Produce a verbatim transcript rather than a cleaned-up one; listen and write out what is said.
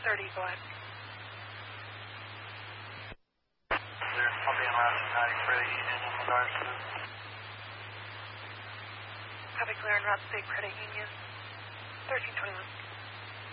thirty black. Clear, I'll be in last United Credit Union in regards to this. Copy, clear en route to State Credit Union. thirteen twenty-one.